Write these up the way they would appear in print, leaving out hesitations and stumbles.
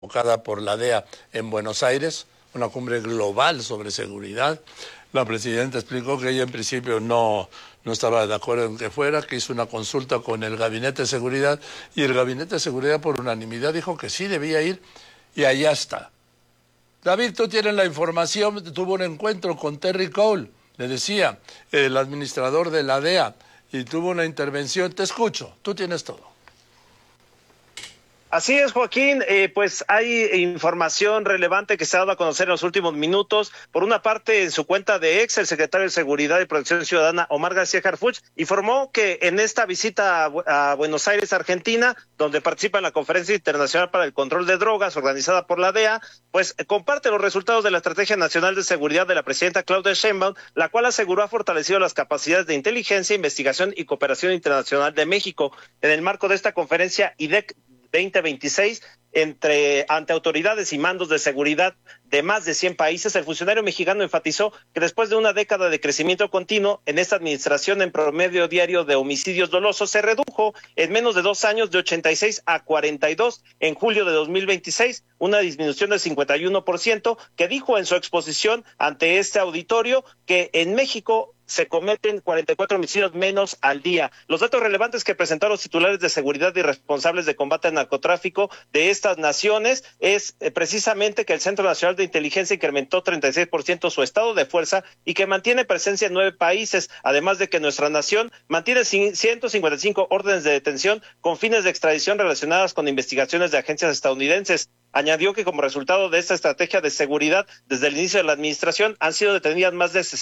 convocada por la DEA en Buenos Aires, una cumbre global sobre seguridad. La presidenta explicó que ella en principio no estaba de acuerdo en que fuera, que hizo una consulta con el Gabinete de Seguridad y el Gabinete de Seguridad por unanimidad dijo que sí debía ir y allá está. David, tú tienes la información, tuvo un encuentro con Terry Cole, le decía, el administrador de la DEA, y tuvo una intervención. Te escucho, tú tienes todo. Así es, Joaquín, pues hay información relevante que se ha dado a conocer en los últimos minutos. Por una parte, en su cuenta de ex, el secretario de Seguridad y Protección Ciudadana, Omar García Harfuch, informó que en esta visita a Buenos Aires, Argentina, donde participa en la Conferencia Internacional para el Control de Drogas, organizada por la DEA, pues comparte los resultados de la Estrategia Nacional de Seguridad de la presidenta Claudia Sheinbaum, la cual aseguró ha fortalecido las capacidades de inteligencia, investigación y cooperación internacional de México. En el marco de esta conferencia, IDEC 2026, ante autoridades y mandos de seguridad de más de 100 países, el funcionario mexicano enfatizó que después de una década de crecimiento continuo, en esta administración en promedio diario de homicidios dolosos se redujo en menos de 2 años de 86 a 42 en julio de 2026, una disminución del 51%, que dijo en su exposición ante este auditorio que en México se cometen 44 homicidios menos al día. Los datos relevantes que presentaron los titulares de seguridad y responsables de combate al narcotráfico de estas naciones es precisamente que el Centro Nacional de Inteligencia incrementó 36% su estado de fuerza y que mantiene presencia en 9 países, además de que nuestra nación mantiene 155 órdenes de detención con fines de extradición relacionadas con investigaciones de agencias estadounidenses. Añadió que como resultado de esta estrategia de seguridad, desde el inicio de la administración han sido detenidas más de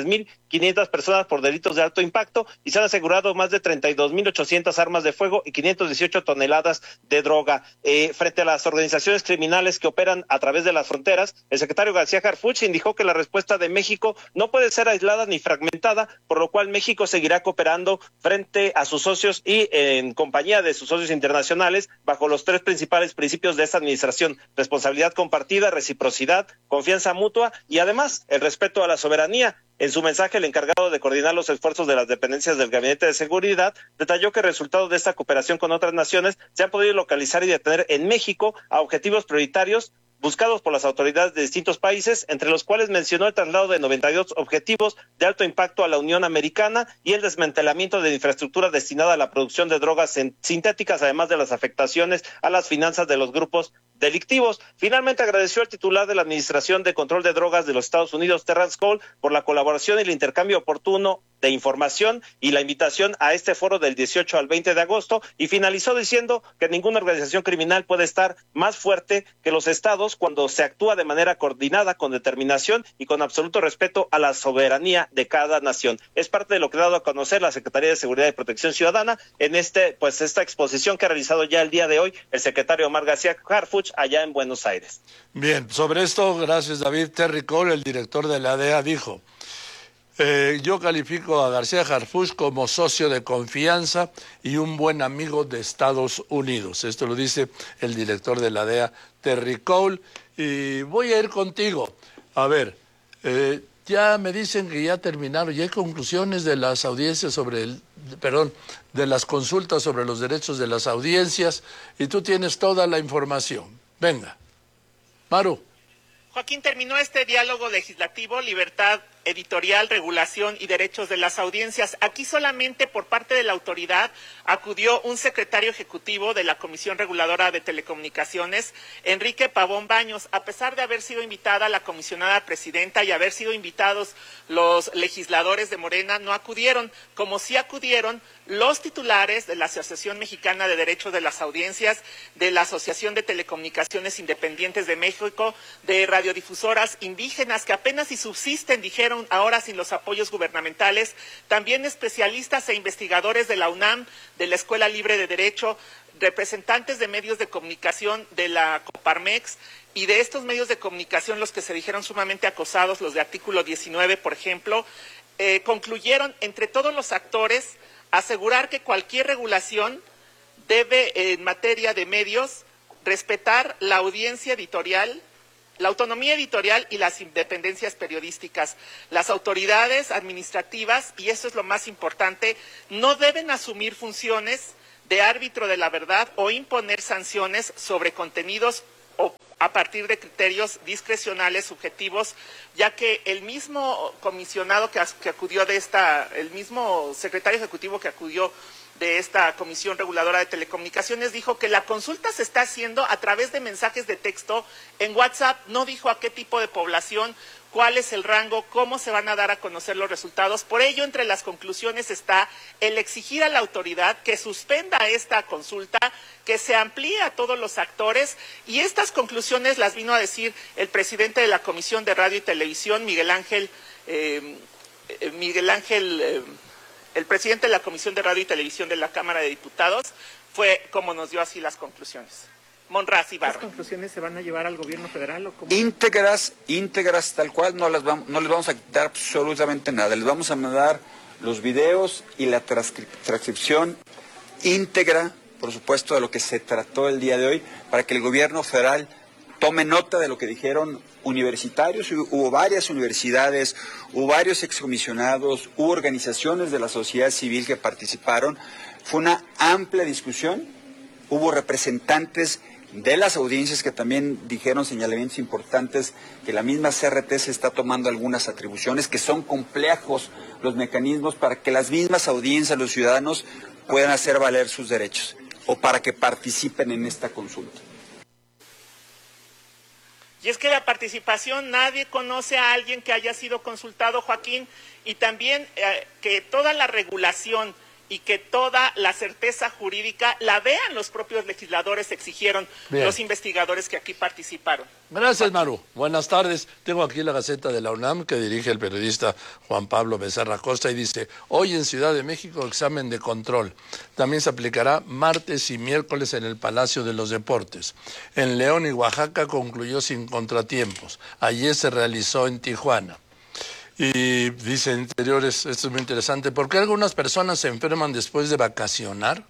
63,500 personas por delitos de alto impacto y se han asegurado más de 32,800 armas de fuego y 518 toneladas de droga. Frente a las organizaciones criminales que operan a través de las fronteras, el secretario García Harfuch indicó que la respuesta de México no puede ser aislada ni fragmentada, por lo cual México seguirá cooperando frente a sus socios y en compañía de sus socios internacionales bajo los 3 principales principios de esta administración: responsabilidad compartida, reciprocidad, confianza mutua y además el respeto a la soberanía. En su mensaje, el encargado de coordinar los esfuerzos de las dependencias del Gabinete de Seguridad detalló que el resultado de esta cooperación con otras naciones se han podido localizar y detener en México a objetivos prioritarios buscados por las autoridades de distintos países, entre los cuales mencionó el traslado de 92 objetivos de alto impacto a la Unión Americana y el desmantelamiento de infraestructura destinada a la producción de drogas sintéticas, además de las afectaciones a las finanzas de los grupos delictivos. Finalmente agradeció al titular de la Administración de Control de Drogas de los Estados Unidos, Terrence Cole, por la colaboración y el intercambio oportuno de información y la invitación a este foro del 18 al 20 de agosto, y finalizó diciendo que ninguna organización criminal puede estar más fuerte que los estados cuando se actúa de manera coordinada, con determinación y con absoluto respeto a la soberanía de cada nación. Es parte de lo que ha dado a conocer la Secretaría de Seguridad y Protección Ciudadana en esta exposición que ha realizado ya el día de hoy el secretario Omar García Harfuch allá en Buenos Aires. Bien, sobre esto, gracias David. Terry Cole, el director de la DEA, dijo: yo califico a García Harfuch como socio de confianza y un buen amigo de Estados Unidos. Esto lo dice el director de la DEA, Terry Cole. Y voy a ir contigo. A ver, ya me dicen que ya terminaron, ya hay conclusiones de las audiencias de las consultas sobre los derechos de las audiencias, y tú tienes toda la información. Venga, Maru. Joaquín, terminó este diálogo legislativo, libertad editorial, regulación y derechos de las audiencias. Aquí solamente por parte de la autoridad acudió un secretario ejecutivo de la Comisión Reguladora de Telecomunicaciones, Enrique Pavón Baños, a pesar de haber sido invitada la comisionada presidenta y haber sido invitados los legisladores de Morena, no acudieron, como sí acudieron los titulares de la Asociación Mexicana de Derechos de las Audiencias, de la Asociación de Telecomunicaciones Independientes de México, de radiodifusoras indígenas que apenas si subsisten, dijeron, ahora sin los apoyos gubernamentales, también especialistas e investigadores de la UNAM, de la Escuela Libre de Derecho, representantes de medios de comunicación de la Coparmex, y de estos medios de comunicación los que se dijeron sumamente acosados, los de Artículo 19, por ejemplo, concluyeron entre todos los actores asegurar que cualquier regulación debe, en materia de medios, respetar la audiencia editorial, la autonomía editorial y las independencias periodísticas. Las autoridades administrativas, y eso es lo más importante, no deben asumir funciones de árbitro de la verdad o imponer sanciones sobre contenidos o a partir de criterios discrecionales, subjetivos, ya que el mismo comisionado que acudió el mismo secretario ejecutivo que acudió de esta Comisión Reguladora de Telecomunicaciones dijo que la consulta se está haciendo a través de mensajes de texto en WhatsApp, no dijo a qué tipo de población, cuál es el rango, cómo se van a dar a conocer los resultados. Por ello, entre las conclusiones está el exigir a la autoridad que suspenda esta consulta, que se amplíe a todos los actores, y estas conclusiones las vino a decir el presidente de la Comisión de Radio y Televisión, el presidente de la Comisión de Radio y Televisión de la Cámara de Diputados, fue como nos dio así las conclusiones. Monraz Ibarra. ¿Las conclusiones se van a llevar al gobierno federal o cómo? Íntegras tal cual, no les vamos a quitar absolutamente nada. Les vamos a mandar los videos y la transcripción íntegra, por supuesto, de lo que se trató el día de hoy, para que el gobierno federal tome nota de lo que dijeron universitarios. Hubo varias universidades, hubo varios excomisionados, hubo organizaciones de la sociedad civil que participaron. Fue una amplia discusión, hubo representantes de las audiencias que también dijeron señalamientos importantes, que la misma CRT se está tomando algunas atribuciones, que son complejos los mecanismos para que las mismas audiencias, los ciudadanos, puedan hacer valer sus derechos o para que participen en esta consulta. Y es que la participación, nadie conoce a alguien que haya sido consultado, Joaquín, y también que toda la regulación y que toda la certeza jurídica la vean los propios legisladores, exigieron los investigadores que aquí participaron. Gracias, Maru. Buenas tardes. Tengo aquí la Gaceta de la UNAM que dirige el periodista Juan Pablo Becerra Costa y dice: hoy en Ciudad de México examen de control. También se aplicará martes y miércoles en el Palacio de los Deportes. En León y Oaxaca concluyó sin contratiempos. Ayer se realizó en Tijuana. Y dice Interiores, esto es muy interesante, ¿por qué algunas personas se enferman después de vacacionar?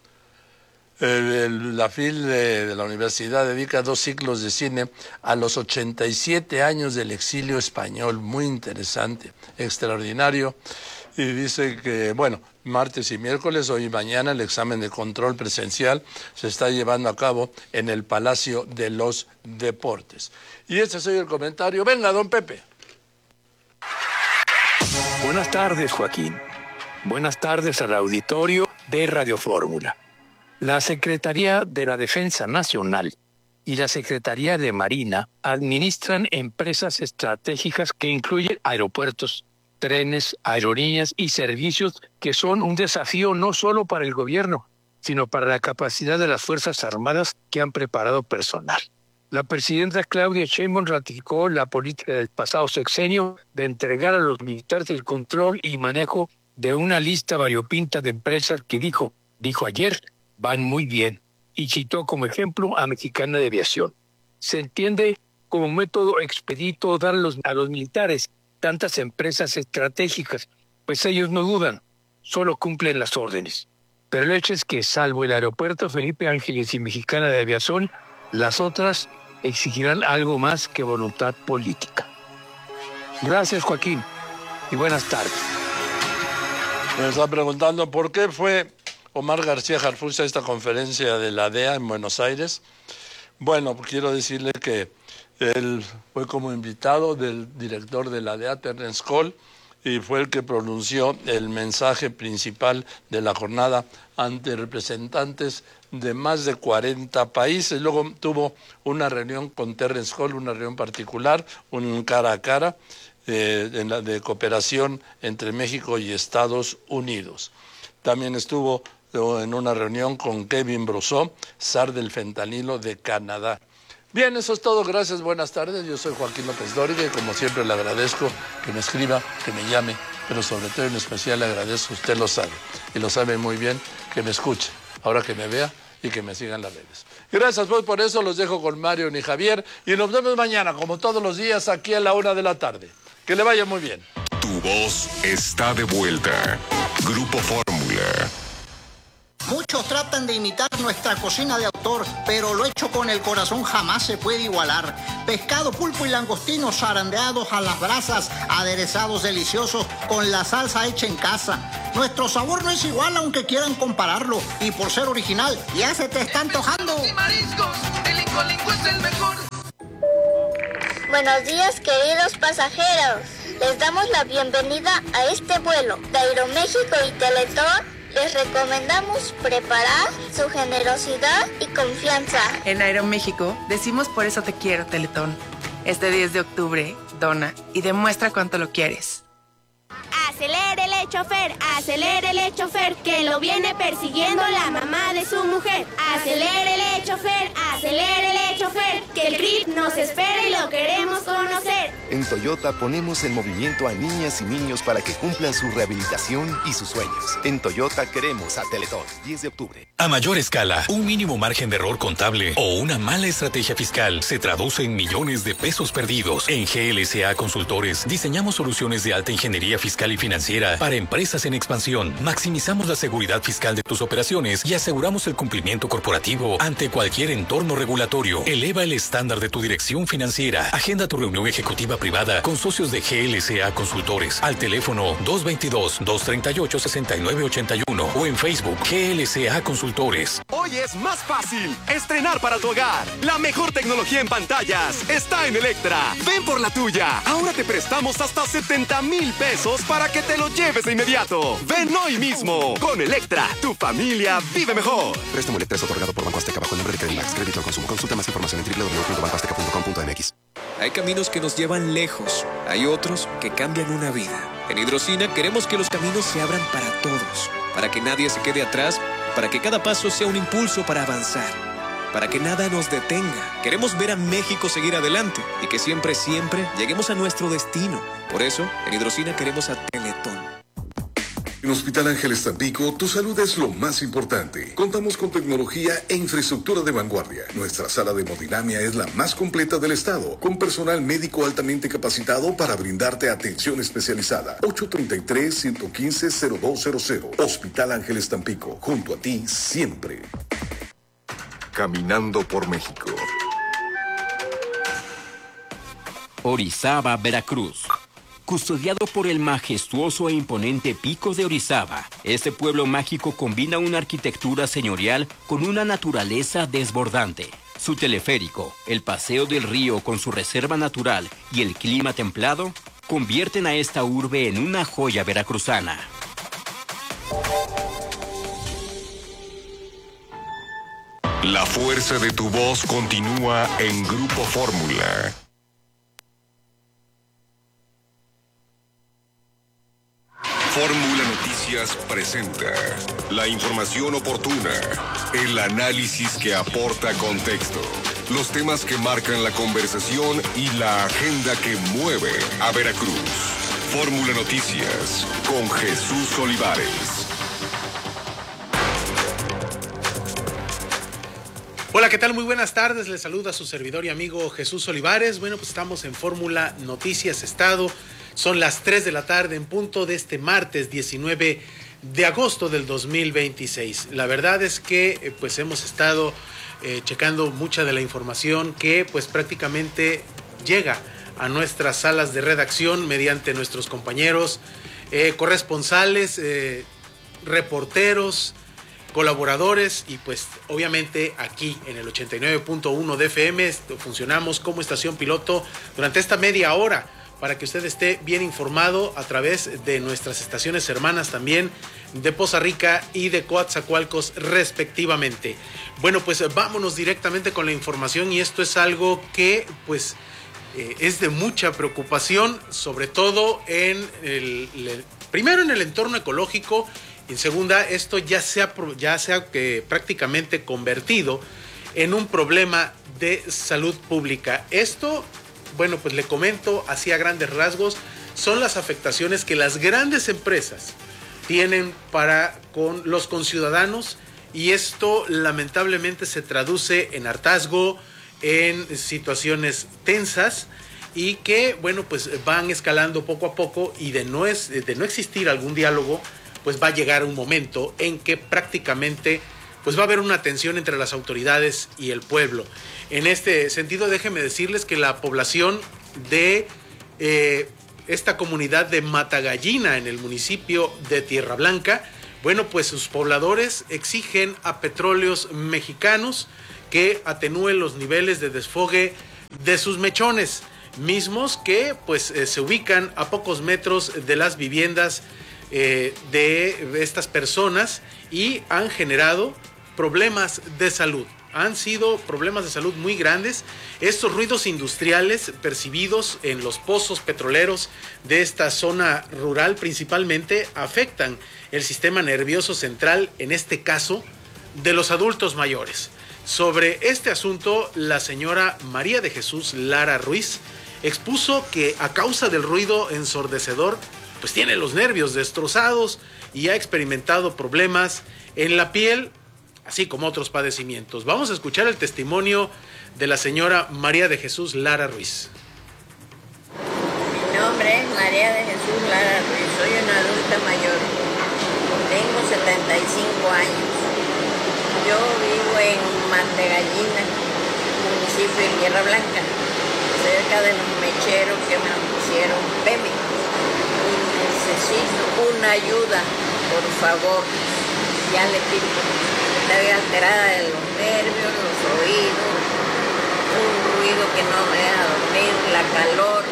La FIL de la universidad dedica 2 ciclos de cine a los 87 años del exilio español, muy interesante, extraordinario. Y dice que, bueno, martes y miércoles, hoy y mañana, el examen de control presencial se está llevando a cabo en el Palacio de los Deportes. Y este es hoy el comentario. Venga, don Pepe. Buenas tardes, Joaquín. Buenas tardes al auditorio de Radio Fórmula. La Secretaría de la Defensa Nacional y la Secretaría de Marina administran empresas estratégicas que incluyen aeropuertos, trenes, aerolíneas y servicios que son un desafío no solo para el gobierno, sino para la capacidad de las Fuerzas Armadas que han preparado personal. La presidenta Claudia Sheinbaum ratificó la política del pasado sexenio de entregar a los militares el control y manejo de una lista variopinta de empresas que dijo ayer, van muy bien, y citó como ejemplo a Mexicana de Aviación. Se entiende como método expedito dar a los militares tantas empresas estratégicas, pues ellos no dudan, solo cumplen las órdenes. Pero el hecho es que, salvo el aeropuerto Felipe Ángeles y Mexicana de Aviación, las otras exigirán algo más que voluntad política. Gracias, Joaquín, y buenas tardes. Me está preguntando por qué fue Omar García Harfuch a esta conferencia de la DEA en Buenos Aires. Bueno, quiero decirle que él fue como invitado del director de la DEA, Terrence Cole, y fue el que pronunció el mensaje principal de la jornada ante representantes de más de 40 países. Luego tuvo una reunión con Terrence Cole, una reunión particular, un cara a cara de cooperación entre México y Estados Unidos. También estuvo en una reunión con Kevin Brousseau, zar del fentanilo de Canadá. Bien, eso es todo. Gracias, buenas tardes. Yo soy Joaquín López Dóriga y como siempre le agradezco que me escriba, que me llame, pero sobre todo en especial le agradezco, usted lo sabe, y lo sabe muy bien, que me escuche, ahora que me vea y que me sigan las redes. Gracias, pues por eso los dejo con Mario y Javier y nos vemos mañana, como todos los días, aquí a la 1 de la tarde. Que le vaya muy bien. Tu voz está de vuelta. Grupo Fórmula. Muchos tratan de imitar nuestra cocina de autor, pero lo hecho con el corazón jamás se puede igualar. Pescado, pulpo y langostinos zarandeados a las brasas, aderezados deliciosos con la salsa hecha en casa. Nuestro sabor no es igual aunque quieran compararlo, y por ser original ya se te está antojando. Y mariscos, Duolingo es el mejor. Buenos días, queridos pasajeros. Les damos la bienvenida a este vuelo de Aeroméxico y Teletón. Les recomendamos preparar su generosidad y confianza. En Aeroméxico decimos por eso te quiero, Teletón. Este 10 de octubre, dona y demuestra cuánto lo quieres. Acelérele, chofer, que lo viene persiguiendo la mamá de su mujer. Acelérele, chofer, que el grip nos espera y lo queremos conocer. En Toyota ponemos en movimiento a niñas y niños para que cumplan su rehabilitación y sus sueños. En Toyota queremos a Teletón. 10 de octubre. A mayor escala, un mínimo margen de error contable o una mala estrategia fiscal se traduce en millones de pesos perdidos. En GLSA Consultores diseñamos soluciones de alta ingeniería fiscal y financiera para empresas en expansión. Maximizamos la seguridad fiscal de tus operaciones y aseguramos el cumplimiento corporativo ante cualquier entorno regulatorio. Eleva el estándar de tu dirección financiera. Agenda tu reunión ejecutiva privada con socios de GLSA Consultores al teléfono 222-238-6981 o en Facebook GLSA Consultores. Hoy es más fácil estrenar para tu hogar. La mejor tecnología en pantallas está en Electra. Ven por la tuya. Ahora te prestamos hasta 70,000 pesos para que te lo lleves de inmediato. Ven hoy mismo. Con Electra, tu familia vive mejor. Préstamo Electra es otorgado por Banco Azteca bajo el nombre de Credimax. Crédito al consumo. Consulta más información en www.bancoazteca.com.mx. Hay caminos que nos llevan lejos. Hay otros que cambian una vida. En Hidrocina queremos que los caminos se abran para todos. Para que nadie se quede atrás. Para que cada paso sea un impulso para avanzar. Para que nada nos detenga. Queremos ver a México seguir adelante. Y que siempre, siempre lleguemos a nuestro destino. Por eso, en Hidrocina queremos a Teletón. En Hospital Ángeles Tampico, tu salud es lo más importante. Contamos con tecnología e infraestructura de vanguardia. Nuestra sala de hemodinamia es la más completa del estado, con personal médico altamente capacitado para brindarte atención especializada. 833-115-0200. Hospital Ángeles Tampico, junto a ti siempre. Caminando por México. Orizaba, Veracruz. Custodiado por el majestuoso e imponente Pico de Orizaba, este pueblo mágico combina una arquitectura señorial con una naturaleza desbordante. Su teleférico, el paseo del río con su reserva natural y el clima templado convierten a esta urbe en una joya veracruzana. La fuerza de tu voz continúa en Grupo Fórmula. Fórmula Noticias presenta la información oportuna, el análisis que aporta contexto, los temas que marcan la conversación y la agenda que mueve a Veracruz. Fórmula Noticias con Jesús Olivares. Hola, ¿qué tal? Muy buenas tardes. Les saluda su servidor y amigo Jesús Olivares. Bueno, pues estamos en Fórmula Noticias Estado. Son las 3 de la tarde en punto de este martes 19 de agosto del 2026. La verdad es que pues hemos estado checando mucha de la información que pues prácticamente llega a nuestras salas de redacción mediante nuestros compañeros corresponsales, reporteros, colaboradores y pues obviamente aquí en el 89.1 de FM funcionamos como estación piloto durante esta media hora para que usted esté bien informado a través de nuestras estaciones hermanas también de Poza Rica y de Coatzacoalcos respectivamente. Bueno, pues vámonos directamente con la información y esto es algo que pues es de mucha preocupación, sobre todo primero en el entorno ecológico y en segunda esto ya se ha prácticamente convertido en un problema de salud pública. Esto, bueno, pues le comento así a grandes rasgos, son las afectaciones que las grandes empresas tienen con los conciudadanos y esto lamentablemente se traduce en hartazgo, en situaciones tensas y que, bueno, pues van escalando poco a poco y de no existir algún diálogo, pues va a llegar un momento en que prácticamente pues va a haber una tensión entre las autoridades y el pueblo. En este sentido, déjenme decirles que la población de esta comunidad de Matagallina, en el municipio de Tierra Blanca, bueno, pues sus pobladores exigen a Petróleos Mexicanos que atenúe los niveles de desfogue de sus mechones, mismos que pues se ubican a pocos metros de las viviendas de estas personas y han generado problemas de salud. Han sido problemas de salud muy grandes. Estos ruidos industriales percibidos en los pozos petroleros de esta zona rural principalmente afectan el sistema nervioso central, en este caso, de los adultos mayores. Sobre este asunto, la señora María de Jesús Lara Ruiz expuso que a causa del ruido ensordecedor, pues tiene los nervios destrozados y ha experimentado problemas en la piel, así como otros padecimientos. Vamos a escuchar el testimonio de la señora María de Jesús Lara Ruiz. Mi nombre es María de Jesús Lara Ruiz, soy una adulta mayor, tengo 75 años. Yo vivo en Mantegallina, municipio de Tierra Blanca, cerca de los mecheros que me pusieron Pemex. Y necesito una ayuda, por favor, ya le pido. Estoy alterada de los nervios, los oídos, un ruido que no me deja dormir, la calor,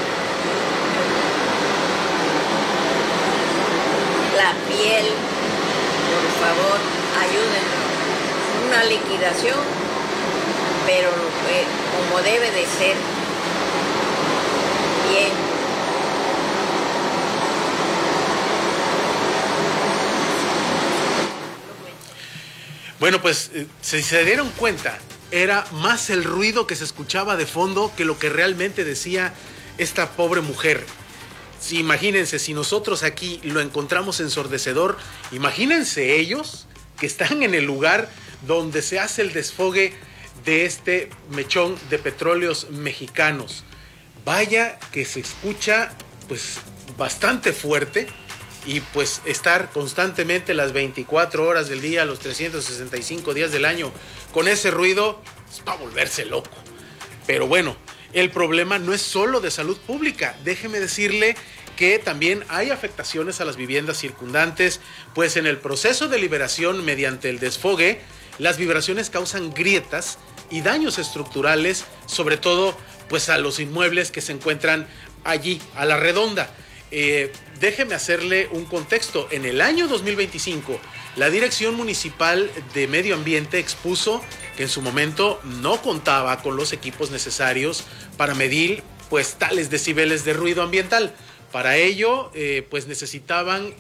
la piel. Por favor, ayúdenme. Una liquidación, pero como debe de ser, bien. Bueno, pues si se dieron cuenta, era más el ruido que se escuchaba de fondo que lo que realmente decía esta pobre mujer. Sí, imagínense, si nosotros aquí lo encontramos ensordecedor, imagínense ellos que están en el lugar donde se hace el desfogue de este mechón de petróleos mexicanos. Vaya que se escucha pues bastante fuerte. Y pues estar constantemente las 24 horas del día, los 365 días del año con ese ruido es para volverse loco. Pero bueno, el problema no es solo de salud pública. Déjeme decirle que también hay afectaciones a las viviendas circundantes, pues en el proceso de liberación mediante el desfogue, las vibraciones causan grietas y daños estructurales, sobre todo pues a los inmuebles que se encuentran allí a la redonda. Déjeme hacerle un contexto. En el año 2025, la Dirección Municipal de Medio Ambiente expuso que en su momento no contaba con los equipos necesarios para medir pues tales decibeles de ruido ambiental. Para ello, pues necesitaban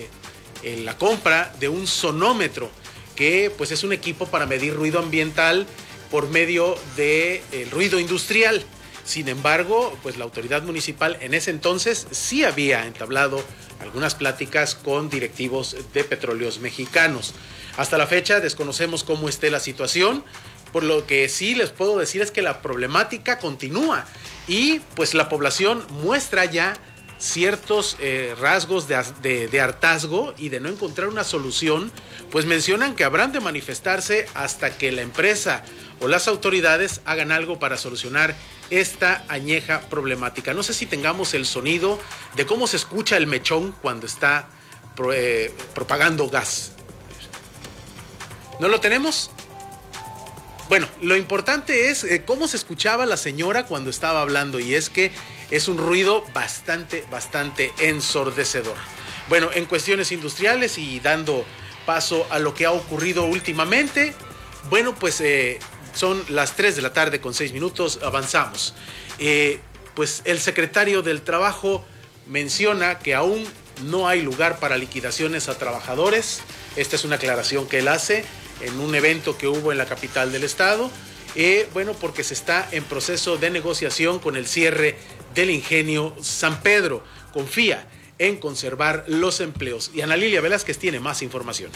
la compra de un sonómetro, que pues es un equipo para medir ruido ambiental por medio del ruido industrial. Sin embargo, pues la autoridad municipal en ese entonces sí había entablado algunas pláticas con directivos de Petróleos Mexicanos. Hasta la fecha desconocemos cómo esté la situación, por lo que sí les puedo decir es que la problemática continúa y pues la población muestra ya ciertos rasgos de hartazgo y de no encontrar una solución, pues mencionan que habrán de manifestarse hasta que la empresa o las autoridades hagan algo para solucionar esta añeja problemática. No sé si tengamos el sonido de cómo se escucha el mechón cuando está propagando gas. ¿No lo tenemos? Bueno, lo importante es cómo se escuchaba la señora cuando estaba hablando, y es que es un ruido bastante ensordecedor. Bueno, en cuestiones industriales y dando paso a lo que ha ocurrido últimamente, bueno, pues son las 3 de la tarde con 6 minutos, avanzamos. Pues el secretario del Trabajo menciona que aún no hay lugar para liquidaciones a trabajadores. Esta es una aclaración que él hace en un evento que hubo en la capital del estado. Bueno, porque se está en proceso de negociación con el cierre del ingenio San Pedro. Confía en conservar los empleos. Y Ana Lilia Velázquez tiene más información.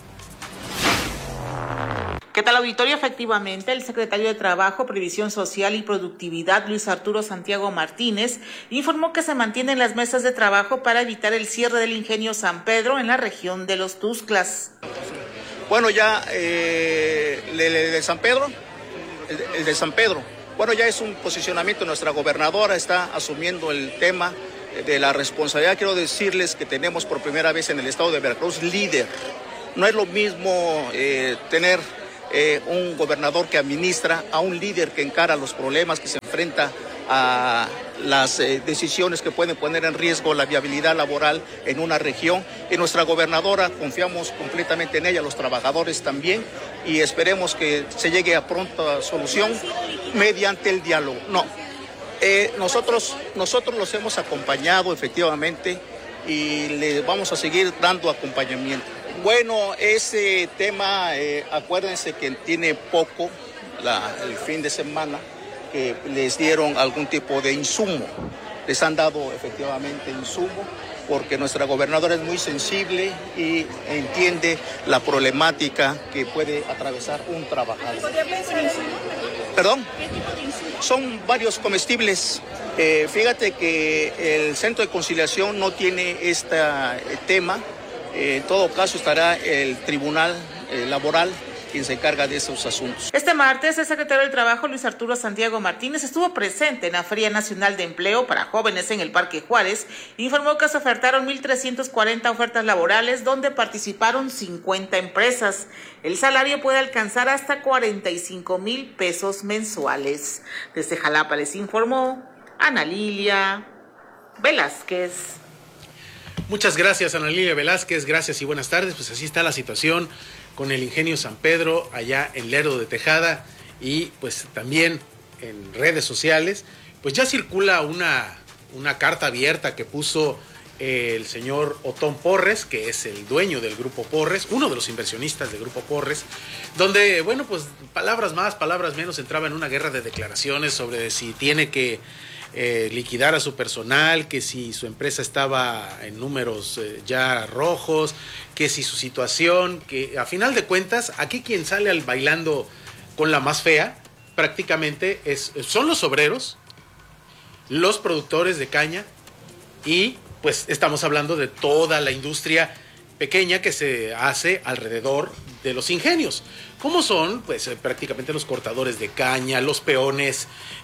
¿Qué tal, auditorio? Efectivamente, el secretario de Trabajo, Previsión Social y Productividad, Luis Arturo Santiago Martínez, informó que se mantienen las mesas de trabajo para evitar el cierre del ingenio San Pedro en la región de Los Tuxtlas. Bueno, ya el de San Pedro, el de San Pedro, bueno, ya es un posicionamiento. Nuestra gobernadora está asumiendo el tema de la responsabilidad. Quiero decirles que tenemos por primera vez en el estado de Veracruz líder. No es lo mismo tener un gobernador que administra, a un líder que encara los problemas, que se enfrenta a las decisiones que pueden poner en riesgo la viabilidad laboral en una región. Y nuestra gobernadora, confiamos completamente en ella, los trabajadores también, y esperemos que se llegue a pronta solución mediante el diálogo. Nosotros los hemos acompañado efectivamente y le vamos a seguir dando acompañamiento. Bueno, ese tema, acuérdense que tiene poco, el fin de semana, que les dieron algún tipo de insumo. Les han dado efectivamente insumo porque nuestra gobernadora es muy sensible y entiende la problemática que puede atravesar un trabajador. ¿Perdón? ¿Qué tipo de insumos? Son varios comestibles. Fíjate que el Centro de Conciliación no tiene este tema. En todo caso estará el Tribunal Laboral quien se encarga de esos asuntos. Este martes, el secretario del Trabajo, Luis Arturo Santiago Martínez, estuvo presente en la Feria Nacional de Empleo para Jóvenes en el Parque Juárez. Informó que se ofertaron 1,340 ofertas laborales, donde participaron 50 empresas. El salario puede alcanzar hasta 45,000 pesos mensuales. Desde Jalapa les informó Ana Lilia Velázquez. Muchas gracias, Ana Lilia Velázquez, gracias y buenas tardes. Pues así está la situación con el Ingenio San Pedro, allá en Lerdo de Tejada, y pues también en redes sociales, pues ya circula una carta abierta que puso el señor Otón Porres, que es el dueño del Grupo Porres, uno de los inversionistas del Grupo Porres, donde, bueno, pues palabras más, palabras menos, entraba en una guerra de declaraciones sobre si tiene que liquidar a su personal, que si su empresa estaba en números ya rojos, que si su situación, que a final de cuentas, aquí quien sale al bailando con la más fea, prácticamente son los obreros, los productores de caña, y pues estamos hablando de toda la industria pequeña que se hace alrededor de los ingenios. ¿Cómo son? Pues prácticamente los cortadores de caña, los peones,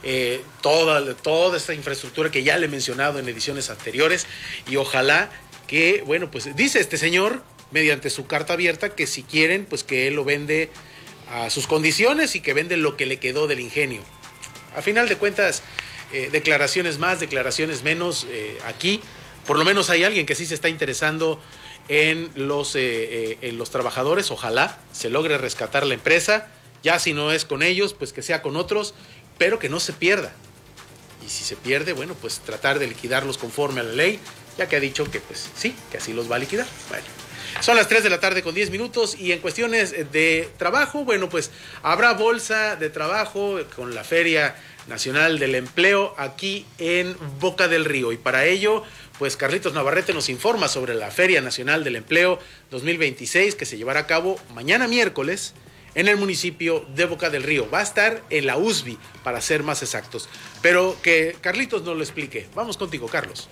toda esta infraestructura que ya le he mencionado en ediciones anteriores, y ojalá que, bueno, pues dice este señor, mediante su carta abierta, que si quieren, pues que él lo vende a sus condiciones y que vende lo que le quedó del ingenio. A final de cuentas, declaraciones más, declaraciones menos, aquí por lo menos hay alguien que sí se está interesando en los trabajadores. Ojalá se logre rescatar la empresa, ya si no es con ellos, pues que sea con otros, pero que no se pierda. Y si se pierde, bueno, pues tratar de liquidarlos conforme a la ley, ya que ha dicho que pues sí, que así los va a liquidar. Bueno, son las 3 de la tarde con 10 minutos y en cuestiones de trabajo, bueno, pues habrá bolsa de trabajo con la Feria Nacional del Empleo aquí en Boca del Río, y para ello pues Carlitos Navarrete nos informa sobre la Feria Nacional del Empleo 2026 que se llevará a cabo mañana miércoles en el municipio de Boca del Río. Va a estar en la USB, para ser más exactos. Pero que Carlitos nos lo explique. Vamos contigo, Carlos.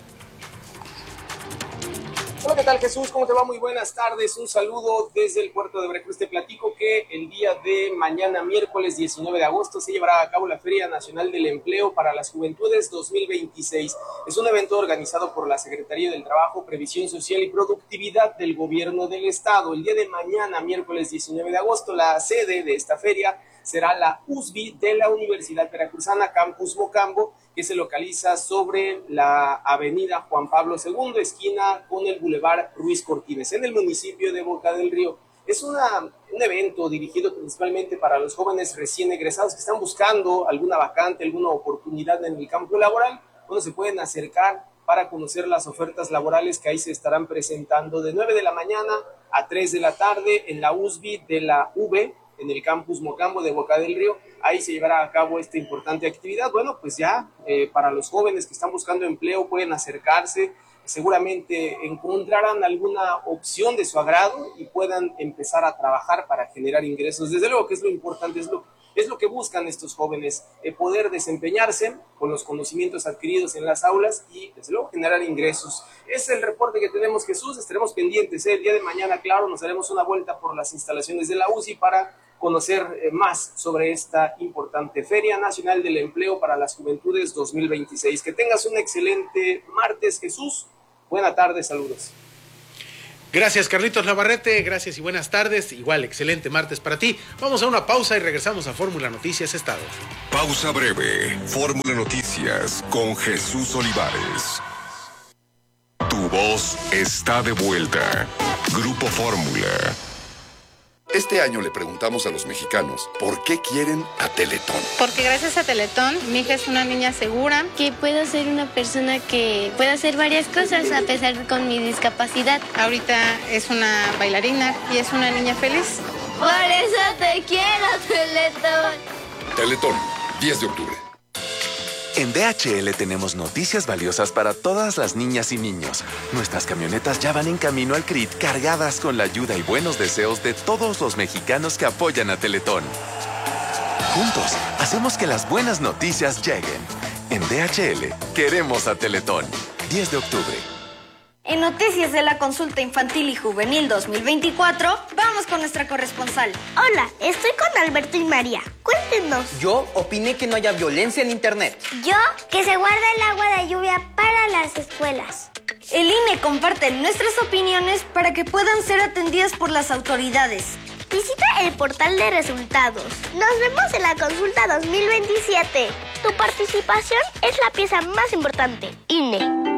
Hola, ¿qué tal, Jesús? ¿Cómo te va? Muy buenas tardes. Un saludo desde el puerto de Veracruz. Te platico que el día de mañana, miércoles 19 de agosto, se llevará a cabo la Feria Nacional del Empleo para las Juventudes 2026. Es un evento organizado por la Secretaría del Trabajo, Previsión Social y Productividad del Gobierno del Estado. El día de mañana, miércoles 19 de agosto, la sede de esta feria será la USB de la Universidad Veracruzana, Campus Mocambo, que se localiza sobre la avenida Juan Pablo II, esquina con el Boulevard Ruiz Cortines, en el municipio de Boca del Río. Es un evento dirigido principalmente para los jóvenes recién egresados que están buscando alguna vacante, alguna oportunidad en el campo laboral, donde se pueden acercar para conocer las ofertas laborales que ahí se estarán presentando de 9 de la mañana a 3 de la tarde en la USB de la UV, en el campus Mocambo de Boca del Río. Ahí se llevará a cabo esta importante actividad. Bueno, pues ya para los jóvenes que están buscando empleo pueden acercarse, seguramente encontrarán alguna opción de su agrado y puedan empezar a trabajar para generar ingresos. Desde luego que es lo importante, es lo que buscan estos jóvenes, poder desempeñarse con los conocimientos adquiridos en las aulas y desde luego generar ingresos. Es el reporte que tenemos, Jesús. Estaremos pendientes. El día de mañana, claro, nos haremos una vuelta por las instalaciones de la UCI para conocer más sobre esta importante Feria Nacional del Empleo para las Juventudes 2026. Que tengas un excelente martes, Jesús. Buena tarde, saludos. Gracias, Carlitos Navarrete, gracias y buenas tardes. Igual, excelente martes para ti. Vamos a una pausa y regresamos a Fórmula Noticias Estado. Pausa breve. Fórmula Noticias con Jesús Olivares. Tu voz está de vuelta. Grupo Fórmula. Este año le preguntamos a los mexicanos por qué quieren a Teletón. Porque gracias a Teletón, mi hija es una niña segura. Que puedo ser una persona que puede hacer varias cosas a pesar de con mi discapacidad. Ahorita es una bailarina y es una niña feliz. Por eso te quiero, Teletón. Teletón, 10 de octubre. En DHL tenemos noticias valiosas para todas las niñas y niños. Nuestras camionetas ya van en camino al CRIT cargadas con la ayuda y buenos deseos de todos los mexicanos que apoyan a Teletón. Juntos, hacemos que las buenas noticias lleguen. En DHL, queremos a Teletón. 10 de octubre. En Noticias de la Consulta Infantil y Juvenil 2024, vamos con nuestra corresponsal. Hola, estoy con Alberto y María. Cuéntenos. Yo opiné que no haya violencia en Internet. Yo, que se guarda el agua de lluvia para las escuelas. El INE comparte nuestras opiniones para que puedan ser atendidas por las autoridades. Visita el portal de resultados. Nos vemos en la consulta 2027. Tu participación es la pieza más importante. INE.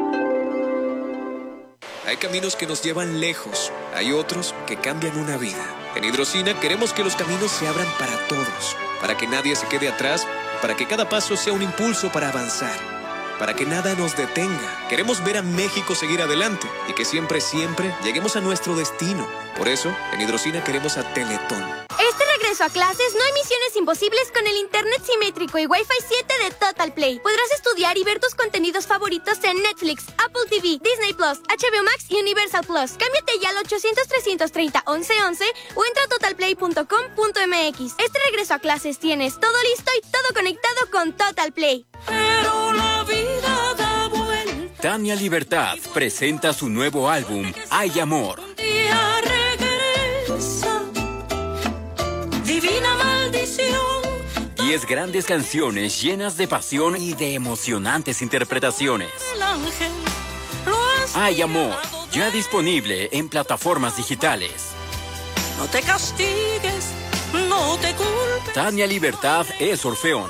Hay caminos que nos llevan lejos, hay otros que cambian una vida. En Hidrocina queremos que los caminos se abran para todos, para que nadie se quede atrás, para que cada paso sea un impulso para avanzar, para que nada nos detenga. Queremos ver a México seguir adelante y que siempre, siempre lleguemos a nuestro destino. Por eso, en Hidrocina queremos a Teletón. Este regreso a clases no hay misiones imposibles con el internet simétrico y Wi-Fi 7 de Total Play. Podrás estudiar y ver tus contenidos favoritos en Netflix, Apple TV, Disney Plus, HBO Max y Universal Plus. Cámbiate ya al 800-330-1111 o entra a totalplay.com.mx. Este regreso a clases tienes todo listo y todo conectado con Total Play. Pero la vida da vuelta. Tania Libertad presenta su nuevo álbum, Hay Amor. Día regresa. Divina maldición. 10 grandes canciones llenas de pasión y de emocionantes interpretaciones. El ángel Hay Amor, ya disponible en plataformas digitales. No te castigues, no te culpes. Tania Libertad es Orfeón.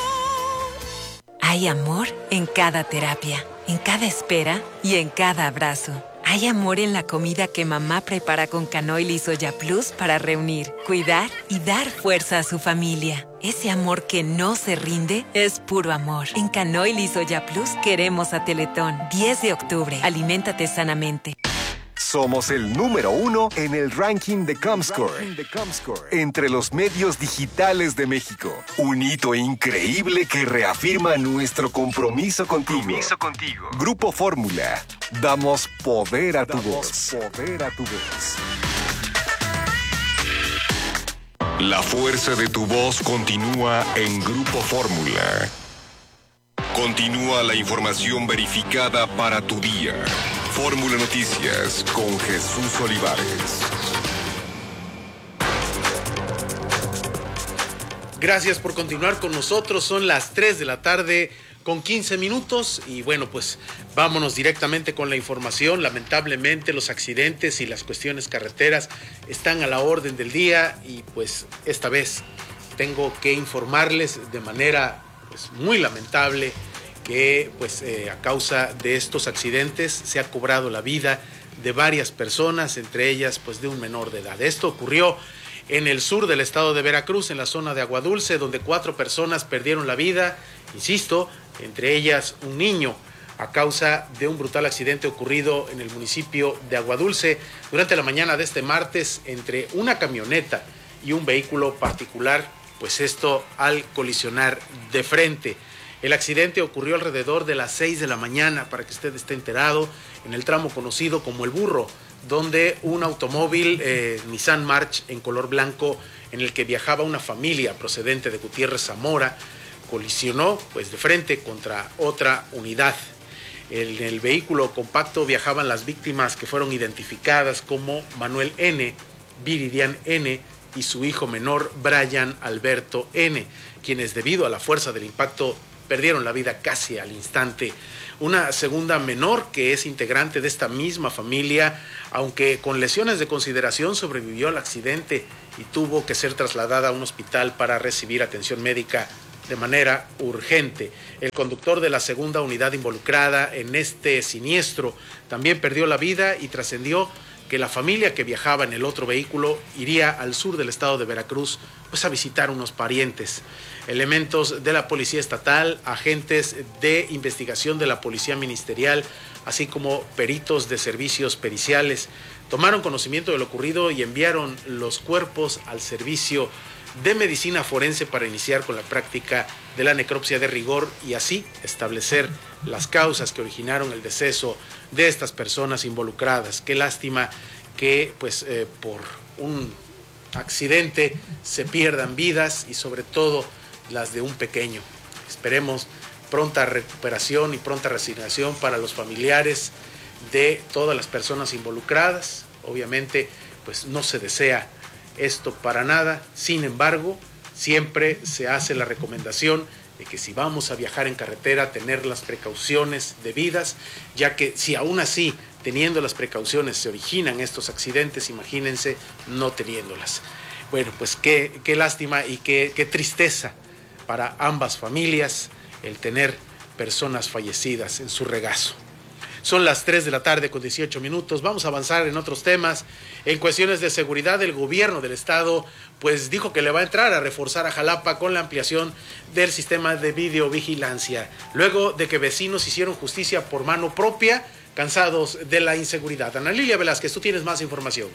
Hay amor en cada terapia, en cada espera y en cada abrazo. Hay amor en la comida que mamá prepara con canoil y soya plus para reunir, cuidar y dar fuerza a su familia. Ese amor que no se rinde es puro amor. En canoil y soya plus queremos a Teletón. 10 de octubre. Aliméntate sanamente. Somos el número 1 en el ranking de Comscore, entre los medios digitales de México. Un hito increíble que reafirma nuestro compromiso contigo. Grupo Fórmula. Damos poder a tu voz. La fuerza de tu voz continúa en Grupo Fórmula. Continúa la información verificada para tu día. Fórmula Noticias con Jesús Olivares. Gracias por continuar con nosotros. Son las 3 de la tarde con 15 minutos y bueno, pues vámonos directamente con la información. Lamentablemente los accidentes y las cuestiones carreteras están a la orden del día y pues esta vez tengo que informarles de manera pues muy lamentable que pues a causa de estos accidentes se ha cobrado la vida de varias personas, entre ellas pues de un menor de edad. Esto ocurrió en el sur del estado de Veracruz, en la zona de Aguadulce, donde 4 personas perdieron la vida, insisto, entre ellas un niño, a causa de un brutal accidente ocurrido en el municipio de Aguadulce durante la mañana de este martes entre una camioneta y un vehículo particular, pues esto al colisionar de frente. El accidente ocurrió alrededor de las 6 de la mañana, para que usted esté enterado, en el tramo conocido como El Burro, donde un automóvil Nissan March en color blanco en el que viajaba una familia procedente de Gutiérrez Zamora colisionó pues de frente contra otra unidad. En el vehículo compacto viajaban las víctimas que fueron identificadas como Manuel N., Viridian N. y su hijo menor Brian Alberto N., quienes debido a la fuerza del impacto perdieron la vida casi al instante. Una segunda menor que es integrante de esta misma familia, aunque con lesiones de consideración, sobrevivió al accidente y tuvo que ser trasladada a un hospital para recibir atención médica de manera urgente. El conductor de la segunda unidad involucrada en este siniestro también perdió la vida y trascendió que la familia que viajaba en el otro vehículo iría al sur del estado de Veracruz pues a visitar unos parientes. Elementos de la Policía Estatal, agentes de investigación de la Policía Ministerial, así como peritos de servicios periciales, tomaron conocimiento de lo ocurrido y enviaron los cuerpos al servicio de medicina forense para iniciar con la práctica de la necropsia de rigor y así establecer las causas que originaron el deceso de estas personas involucradas. Qué lástima que por un accidente se pierdan vidas y sobre todo las de un pequeño. Esperemos pronta recuperación y pronta resignación para los familiares de todas las personas involucradas. Obviamente pues no se desea esto para nada, sin embargo, siempre se hace la recomendación de que si vamos a viajar en carretera, tener las precauciones debidas, ya que si aún así, teniendo las precauciones, se originan estos accidentes, imagínense no teniéndolas. Bueno, pues qué lástima y qué tristeza para ambas familias el tener personas fallecidas en su regazo. Son las 3 de la tarde con 18 minutos. Vamos a avanzar en otros temas. En cuestiones de seguridad, el gobierno del estado pues dijo que le va a entrar a reforzar a Jalapa con la ampliación del sistema de videovigilancia, luego de que vecinos hicieron justicia por mano propia, cansados de la inseguridad. Ana Lilia Velázquez, tú tienes más información.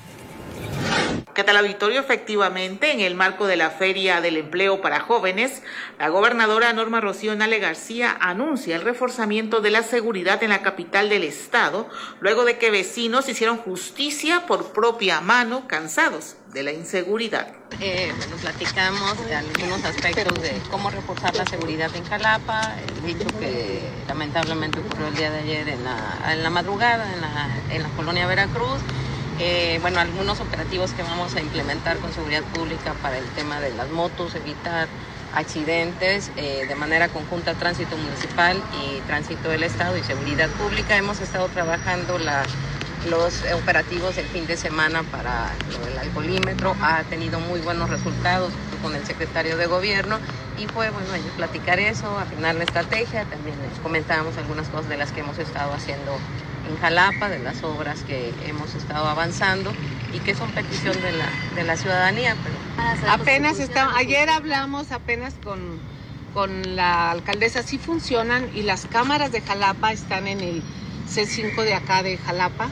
¿Qué tal, auditorio? Efectivamente, en el marco de la Feria del Empleo para Jóvenes, la gobernadora Norma Rocío Nale García anuncia el reforzamiento de la seguridad en la capital del estado, luego de que vecinos hicieron justicia por propia mano, cansados de la inseguridad. Platicamos de algunos aspectos de cómo reforzar la seguridad en Jalapa, el hecho que lamentablemente ocurrió el día de ayer en la madrugada en la colonia Veracruz. Algunos operativos que vamos a implementar con seguridad pública para el tema de las motos, evitar accidentes de manera conjunta, tránsito municipal y tránsito del estado y seguridad pública. Hemos estado trabajando los operativos del fin de semana para el alcoholímetro, ha tenido muy buenos resultados con el secretario de gobierno y fue bueno platicar eso, afinar la estrategia. También les comentábamos algunas cosas de las que hemos estado haciendo en Jalapa, de las obras que hemos estado avanzando y que son petición de la ciudadanía. Pero ayer hablamos con la alcaldesa, sí funcionan y las cámaras de Jalapa están en el C5 de acá de Jalapa,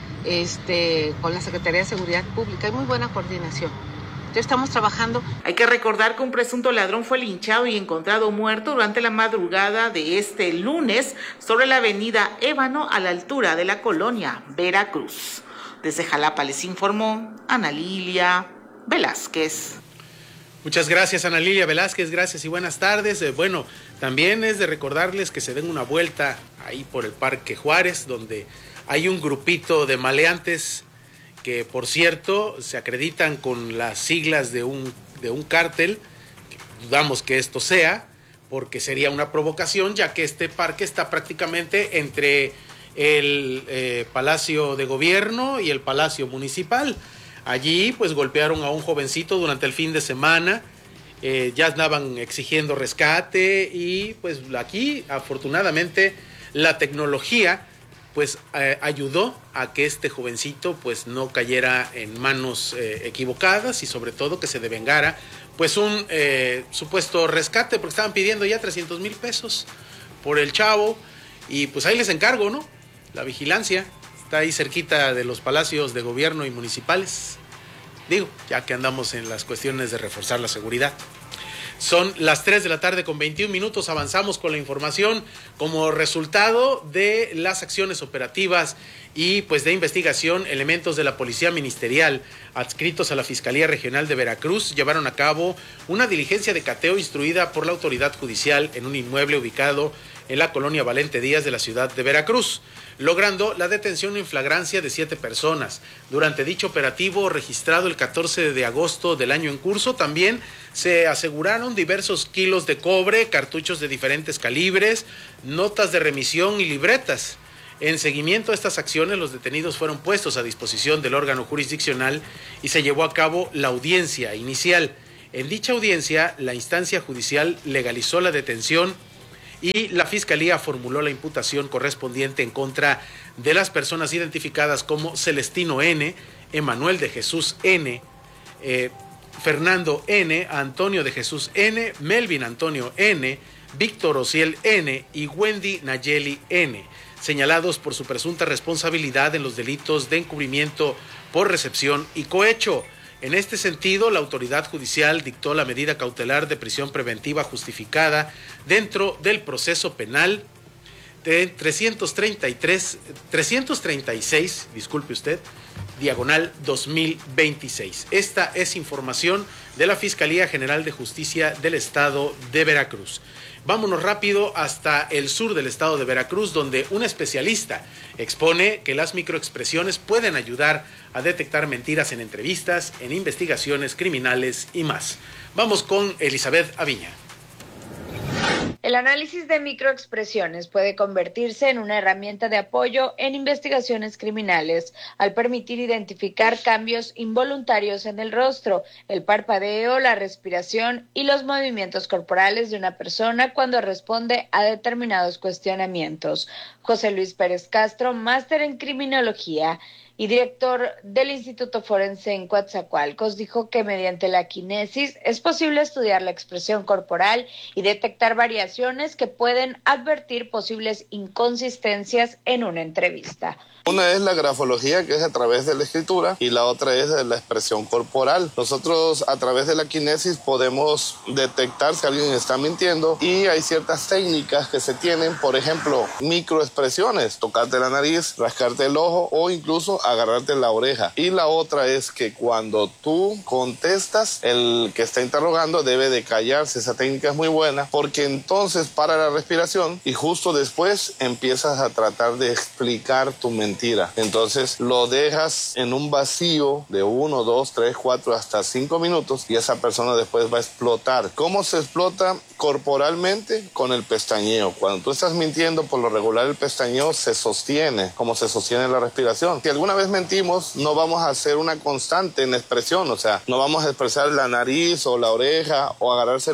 con la Secretaría de Seguridad Pública. Hay muy buena coordinación. Ya estamos trabajando. Hay que recordar que un presunto ladrón fue linchado y encontrado muerto durante la madrugada de este lunes sobre la avenida Ébano a la altura de la colonia Veracruz. Desde Jalapa les informó Ana Lilia Velázquez. Muchas gracias, Ana Lilia Velázquez, gracias y buenas tardes. También es de recordarles que se den una vuelta ahí por el Parque Juárez, donde hay un grupito de maleantes que, por cierto, se acreditan con las siglas de un cártel, que dudamos que esto sea, porque sería una provocación, ya que este parque está prácticamente entre el Palacio de Gobierno y el Palacio Municipal. Allí pues golpearon a un jovencito durante el fin de semana, ya andaban exigiendo rescate y pues aquí afortunadamente la tecnología pues ayudó a que este jovencito pues no cayera en manos equivocadas y sobre todo que se devengara pues un supuesto rescate, porque estaban pidiendo ya 300,000 pesos por el chavo y pues ahí les encargo, ¿no? La vigilancia está ahí cerquita de los palacios de gobierno y municipales, ya que andamos en las cuestiones de reforzar la seguridad. Son las 3 de la tarde con 21 minutos, avanzamos con la información como resultado de las acciones operativas y pues de investigación. Elementos de la Policía Ministerial adscritos a la Fiscalía Regional de Veracruz llevaron a cabo una diligencia de cateo instruida por la autoridad judicial en un inmueble ubicado en la colonia Valente Díaz de la ciudad de Veracruz, logrando la detención en flagrancia de 7 personas. Durante dicho operativo registrado el 14 de agosto del año en curso, también se aseguraron diversos kilos de cobre, cartuchos de diferentes calibres, notas de remisión y libretas. En seguimiento a estas acciones, los detenidos fueron puestos a disposición del órgano jurisdiccional y se llevó a cabo la audiencia inicial. En dicha audiencia, la instancia judicial legalizó la detención y la Fiscalía formuló la imputación correspondiente en contra de las personas identificadas como Celestino N., Emanuel de Jesús N., Fernando N., Antonio de Jesús N., Melvin Antonio N., Víctor Ociel N. y Wendy Nayeli N., señalados por su presunta responsabilidad en los delitos de encubrimiento por recepción y cohecho. En este sentido, la autoridad judicial dictó la medida cautelar de prisión preventiva justificada dentro del proceso penal de 336, diagonal 2026. Esta es información de la Fiscalía General de Justicia del Estado de Veracruz. Vámonos rápido hasta el sur del estado de Veracruz, donde un especialista expone que las microexpresiones pueden ayudar a detectar mentiras en entrevistas, en investigaciones criminales y más. Vamos con Elizabeth Aviña. El análisis de microexpresiones puede convertirse en una herramienta de apoyo en investigaciones criminales, al permitir identificar cambios involuntarios en el rostro, el parpadeo, la respiración y los movimientos corporales de una persona cuando responde a determinados cuestionamientos. José Luis Pérez Castro, máster en criminología y director del Instituto Forense en Coatzacoalcos, dijo que mediante la quinesis es posible estudiar la expresión corporal y detectar variaciones que pueden advertir posibles inconsistencias en una entrevista. Una es la grafología, que es a través de la escritura, y la otra es de la expresión corporal. Nosotros a través de la quinesis podemos detectar si alguien está mintiendo, y hay ciertas técnicas que se tienen, por ejemplo, microexpresiones, tocarte la nariz, rascarte el ojo o incluso agarrarte la oreja. Y la otra es que cuando tú contestas, el que está interrogando debe de callarse. Esa técnica es muy buena porque entonces para la respiración y justo después empiezas a tratar de explicar tu mentira. Entonces lo dejas en un vacío de 1, 2, 3, 4 hasta 5 minutos y esa persona después va a explotar. ¿Cómo se explota corporalmente? Con el pestañeo. Cuando tú estás mintiendo, por lo regular el pestañeo se sostiene, como se sostiene la respiración. Si alguna vez mentimos, no vamos a hacer una constante en expresión, o sea, no vamos a expresar la nariz o la oreja o agarrarse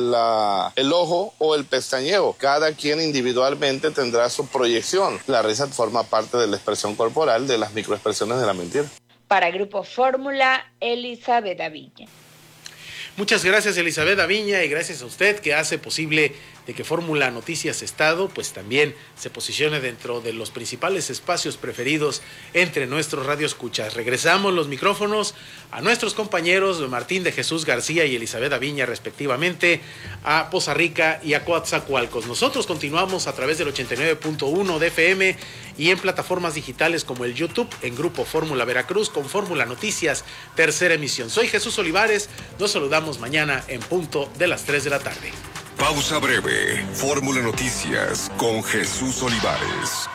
el ojo o el pestañeo. Cada quien individualmente tendrá su proyección. La risa forma parte de la expresión corporal de las microexpresiones de la mentira. Para Grupo Fórmula, Elizabeth Aviña. Muchas gracias, Elizabeth Aviña, y gracias a usted que hace posible de que Fórmula Noticias Estado pues también se posicione dentro de los principales espacios preferidos entre nuestros radioescuchas. Regresamos los micrófonos a nuestros compañeros Martín de Jesús García y Elizabeth Aviña respectivamente, a Poza Rica y a Coatzacoalcos. Nosotros continuamos a través del 89.1 de FM y en plataformas digitales como el YouTube, en Grupo Fórmula Veracruz con Fórmula Noticias, tercera emisión. Soy Jesús Olivares, nos saludamos mañana en punto de las 3 de la tarde. Pausa breve. Fórmula Noticias con Jesús Olivares.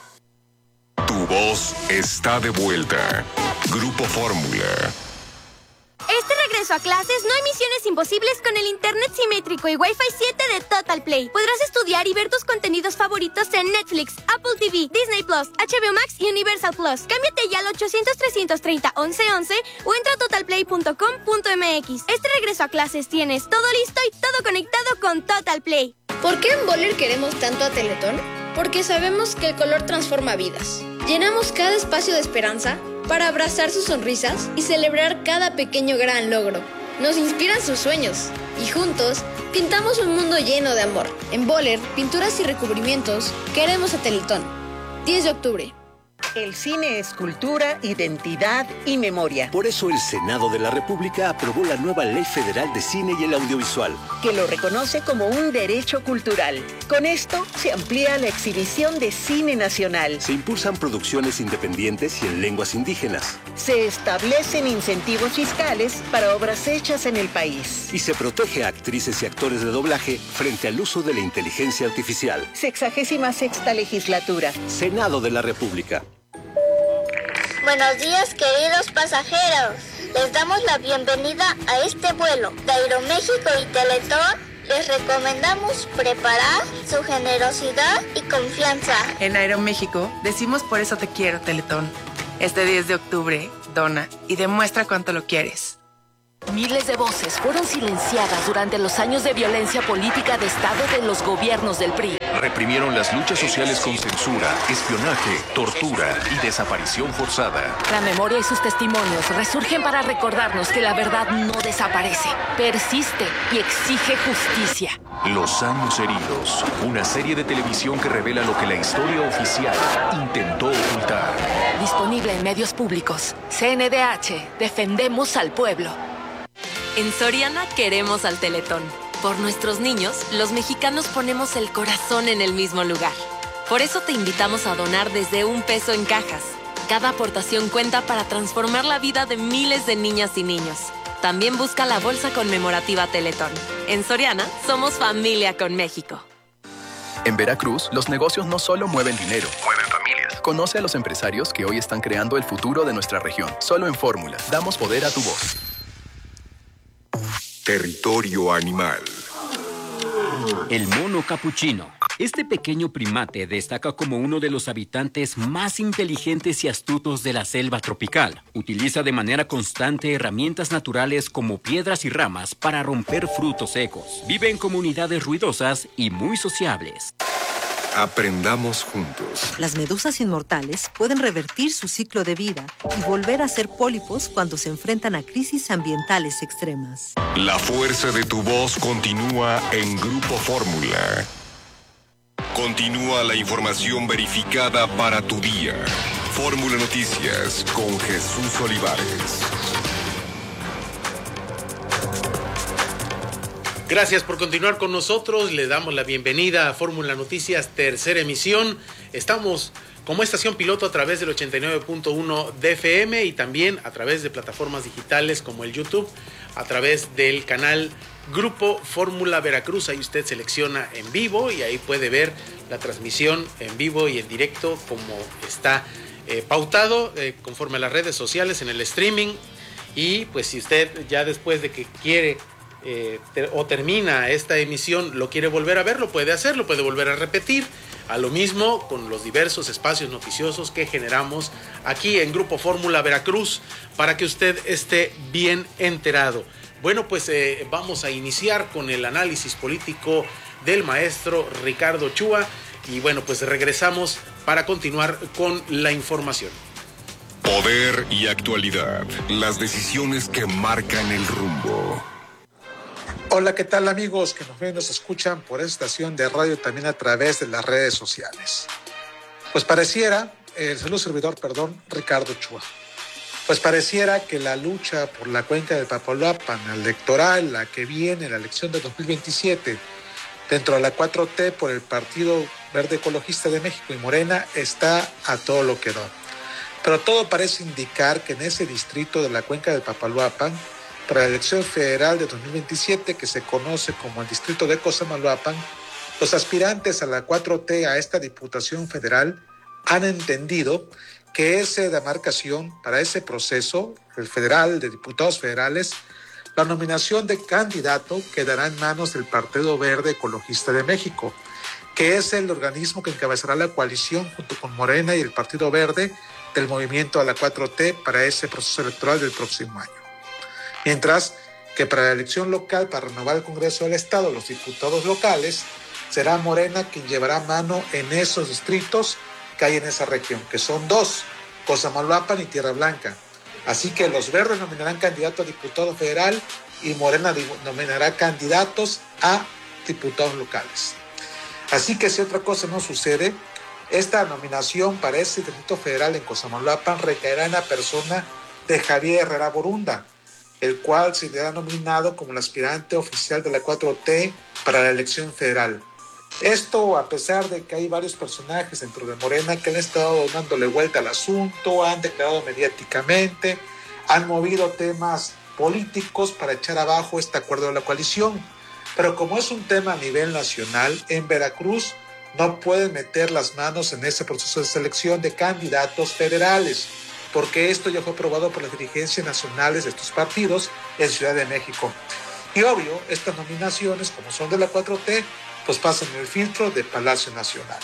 Tu voz está de vuelta. Grupo Fórmula. Este regreso a clases no hay misiones imposibles con el internet simétrico y Wi-Fi 7 de Total Play. Podrás estudiar y ver tus contenidos favoritos en Netflix, Apple TV, Disney Plus, HBO Max y Universal Plus. Cámbiate ya al 800-330-1111 o entra a totalplay.com.mx. Este regreso a clases tienes todo listo y todo conectado con Total Play. ¿Por qué en Boller queremos tanto a Teletón? Porque sabemos que el color transforma vidas. Llenamos cada espacio de esperanza para abrazar sus sonrisas y celebrar cada pequeño gran logro. Nos inspiran sus sueños y juntos pintamos un mundo lleno de amor. En Boller, pinturas y recubrimientos, queremos a Teletón. 10 de octubre. El cine es cultura, identidad y memoria. Por eso el Senado de la República aprobó la nueva Ley Federal de Cine y el Audiovisual, que lo reconoce como un derecho cultural. Con esto se amplía la exhibición de cine nacional. Se impulsan producciones independientes y en lenguas indígenas. Se establecen incentivos fiscales para obras hechas en el país. Y se protege a actrices y actores de doblaje frente al uso de la inteligencia artificial. 66ª legislatura. Senado de la República. Buenos días, queridos pasajeros. Les damos la bienvenida a este vuelo de Aeroméxico y Teletón. Les recomendamos preparar su generosidad y confianza. En Aeroméxico decimos por eso te quiero, Teletón. Este 10 de octubre, dona y demuestra cuánto lo quieres. Miles de voces fueron silenciadas durante los años de violencia política de Estado de los gobiernos del PRI. Reprimieron las luchas sociales con censura, espionaje, tortura y desaparición forzada. La memoria y sus testimonios resurgen para recordarnos que la verdad no desaparece, persiste y exige justicia. Los años heridos, una serie de televisión que revela lo que la historia oficial intentó ocultar. Disponible en medios públicos. CNDH, defendemos al pueblo. En Soriana queremos al Teletón. Por nuestros niños, los mexicanos ponemos el corazón en el mismo lugar. Por eso te invitamos a donar desde $1 en cajas. Cada aportación cuenta para transformar la vida de miles de niñas y niños. También busca la bolsa conmemorativa Teletón. En Soriana, somos familia con México. En Veracruz, los negocios no solo mueven dinero, mueven familias. Conoce a los empresarios que hoy están creando el futuro de nuestra región. Solo en Fórmula, damos poder a tu voz. Territorio animal. El mono capuchino. Este pequeño primate destaca como uno de los habitantes más inteligentes y astutos de la selva tropical. Utiliza de manera constante herramientas naturales como piedras y ramas para romper frutos secos. Vive en comunidades ruidosas y muy sociables. Aprendamos juntos. Las medusas inmortales pueden revertir su ciclo de vida y volver a ser pólipos cuando se enfrentan a crisis ambientales extremas. La fuerza de tu voz continúa en Grupo Fórmula. Continúa la información verificada para tu día. Fórmula Noticias con Jesús Olivares. Gracias por continuar con nosotros. Le damos la bienvenida a Fórmula Noticias, tercera emisión. Estamos como estación piloto a través del 89.1 de FM y también a través de plataformas digitales como el YouTube, a través del canal Grupo Fórmula Veracruz. Ahí usted selecciona en vivo y ahí puede ver la transmisión en vivo y en directo como está pautado conforme a las redes sociales en el streaming. Y pues si usted ya después de que quiere o termina esta emisión lo quiere volver a ver, lo puede hacer, lo puede volver a repetir. A lo mismo con los diversos espacios noticiosos que generamos aquí en Grupo Fórmula Veracruz para que usted esté bien enterado. Bueno, pues vamos a iniciar con el análisis político del maestro Ricardo Ochoa y bueno, pues regresamos para continuar con la información. Poder y actualidad, las decisiones que marcan el rumbo. Hola, ¿qué tal amigos que nos ven y nos escuchan por esta estación de radio también a través de las redes sociales? Pues pareciera, Ricardo Ochoa. Pues pareciera que la lucha por la cuenca del Papaloapan, la electoral, la que viene, la elección de 2027, dentro de la 4T por el Partido Verde Ecologista de México y Morena, está a todo lo que da. Pero todo parece indicar que en ese distrito de la cuenca del Papaloapan, para la elección federal de 2027, que se conoce como el distrito de Cosamaloapan, los aspirantes a la 4T a esta diputación federal han entendido que esa demarcación para ese proceso, el federal de diputados federales, la nominación de candidato quedará en manos del Partido Verde Ecologista de México, que es el organismo que encabezará la coalición junto con Morena y el Partido Verde del movimiento a la 4T para ese proceso electoral del próximo año. Mientras que para la elección local, para renovar el Congreso del Estado, los diputados locales, será Morena quien llevará mano en esos distritos que hay en esa región, que son dos, Cosamaloapan y Tierra Blanca. Así que los verdes nominarán candidato a diputado federal y Morena nominará candidatos a diputados locales. Así que si otra cosa no sucede, Esta nominación para ese Distrito Federal en Cosamaloapan recaerá en la persona de Javier Herrera Borunda, el cual se será nominado como el aspirante oficial de la 4T para la elección federal. Esto a pesar de que hay varios personajes dentro de Morena que han estado dándole vuelta al asunto, han declarado mediáticamente, han movido temas políticos para echar abajo este acuerdo de la coalición. Pero como es un tema a nivel nacional, en Veracruz no pueden meter las manos en ese proceso de selección de candidatos federales, porque esto ya fue aprobado por las dirigencias nacionales de estos partidos en Ciudad de México. Y obvio, estas nominaciones, como son de la 4T, pues pasan el filtro de Palacio Nacional.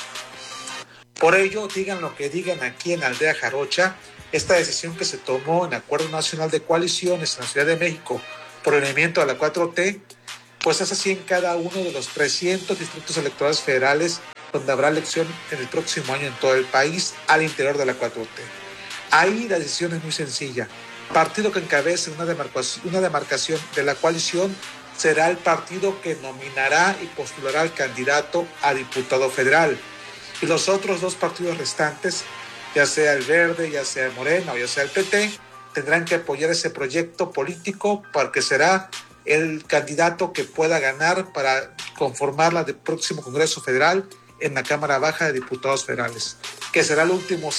Por ello, digan lo que digan aquí en Aldea Jarocha, esta decisión que se tomó en Acuerdo Nacional de Coaliciones en la Ciudad de México por el movimiento de la 4T, pues es así en cada uno de los 300 distritos electorales federales donde habrá elección en el próximo año en todo el país al interior de la 4T. Ahí la decisión es muy sencilla. Partido que encabece una demarcación de la coalición será el partido que nominará y postulará al candidato a diputado federal. Y los otros dos partidos restantes, ya sea el Verde, ya sea el Morena o ya sea el PT, tendrán que apoyar ese proyecto político porque será el candidato que pueda ganar para conformar el próximo Congreso Federal en la Cámara Baja de Diputados Federales, que será el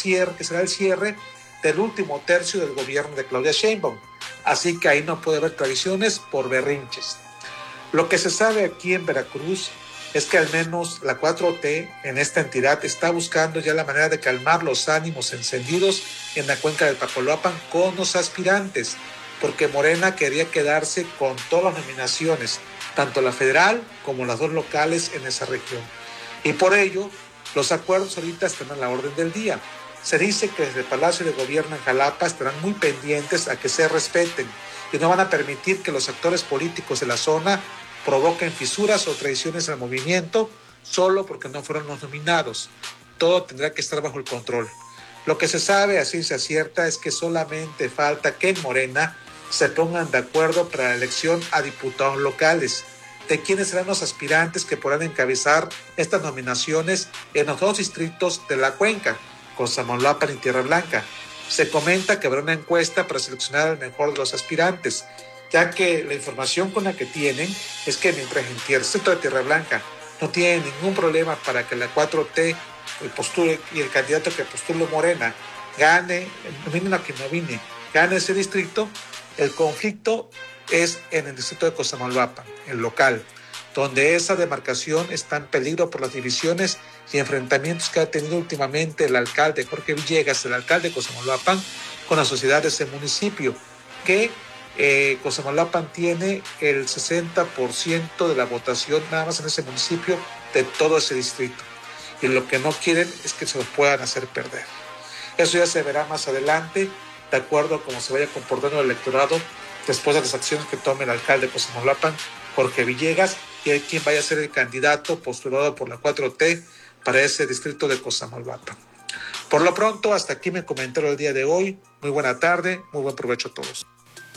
cierre del último tercio del gobierno de Claudia Sheinbaum. Así que ahí no puede haber tradiciones por berrinches. Lo que se sabe aquí en Veracruz es que al menos la 4T en esta entidad está buscando ya la manera de calmar los ánimos encendidos en la cuenca del Papaloapan con los aspirantes, porque Morena quería quedarse con todas las nominaciones, tanto la federal como las dos locales en esa región. Y por ello, los acuerdos ahorita están a la orden del día. Se dice que desde el Palacio de Gobierno en Jalapa estarán muy pendientes a que se respeten y no van a permitir que los actores políticos de la zona provoquen fisuras o traiciones al movimiento solo porque no fueron los nominados. Todo tendrá que estar bajo el control. Lo que se sabe a ciencia cierta es que solamente falta que en Morena se pongan de acuerdo para la elección a diputados locales, de quiénes serán los aspirantes que podrán encabezar estas nominaciones en los dos distritos de la cuenca, Cosamaloapan y Tierra Blanca. Se comenta que habrá una encuesta para seleccionar al mejor de los aspirantes, ya que la información con la que tienen es que mientras en el centro de Tierra Blanca no tienen ningún problema para que la 4T postule y el candidato que postule Morena gane, nominen a quien nomine, gane ese distrito, el conflicto es en el distrito de Cosamaloapan, el local, donde esa demarcación está en peligro por las divisiones y enfrentamientos que ha tenido últimamente el alcalde Jorge Villegas, el alcalde de Cosamaloapan, con la sociedad de ese municipio, que Cosamaloapan tiene el 60% de la votación nada más en ese municipio de todo ese distrito. Y lo que no quieren es que se los puedan hacer perder. Eso ya se verá más adelante, de acuerdo a cómo se vaya comportando el electorado después de las acciones que tome el alcalde de Cosamaloapan, Jorge Villegas, y hay quien vaya a ser el candidato postulado por la 4T para ese distrito de Cosamaloapan. Por lo pronto, hasta aquí mi comentario del día de hoy. Muy buena tarde, muy buen provecho a todos.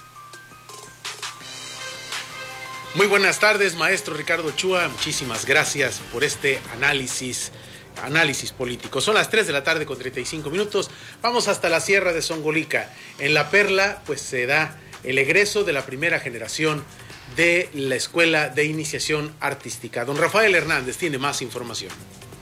Muy buenas tardes, maestro Ricardo Chua. Muchísimas gracias por este análisis político. Son las 3 de la tarde con 35 minutos. Vamos hasta la Sierra de Zongolica. En La Perla, pues se da el egreso de la primera generación de la Escuela de Iniciación Artística. Don Rafael Hernández tiene más información.